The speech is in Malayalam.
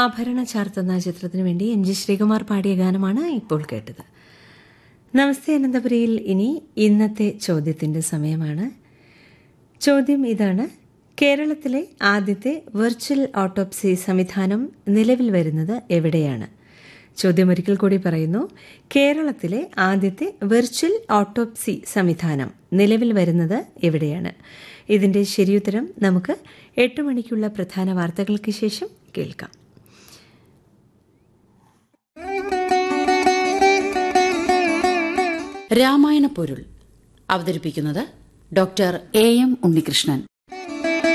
ആഭരണ ചാർത്തുന്ന ചിത്രത്തിനു വേണ്ടി എൻ ജി ശ്രീകുമാർ പാടിയ ഗാനമാണ് ഇപ്പോൾ കേട്ടത്. നമസ്തേ അനന്തപുരിയിൽ ഇനി ഇന്നത്തെ ചോദ്യത്തിന്റെ സമയമാണ്. ചോദ്യം ഇതാണ്: കേരളത്തിലെ ആദ്യത്തെ വെർച്വൽ ഓട്ടോപ്സി സംവിധാനം നിലവിൽ വരുന്നത് എവിടെയാണ്? ചോദ്യം ഒരിക്കൽ കൂടി പറയുന്നു. കേരളത്തിലെ ആദ്യത്തെ വെർച്വൽ ഓട്ടോപ്സി സംവിധാനം നിലവിൽ വരുന്നത് എവിടെയാണ്? ഇതിന്റെ ശരിയുത്തരം നമുക്ക് 8 മണിക്കുള്ള പ്രധാന വാർത്തകൾക്ക് ശേഷം കേൾക്കാം. രാമായണ പൊരുൾ അവതരിപ്പിക്കുന്നത് ഡോക്ടർ എ.എം. ഉണ്ണികൃഷ്ണൻ.